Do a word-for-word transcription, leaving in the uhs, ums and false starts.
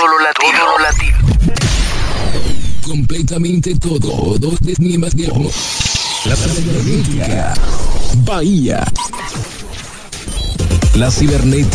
Todo lo latino. Todo lo latino. Completamente todo. Dos desnimas de ojo. La cibernética. Bahía. La cibernética.